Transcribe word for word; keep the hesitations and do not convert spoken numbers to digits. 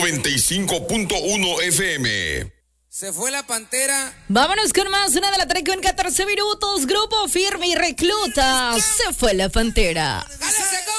noventa y cinco punto uno F M. Se fue la pantera. Vámonos con más, una de la tarde con catorce minutos. Grupo Firme y Recluta. Se fue la pantera. ¡Jálese,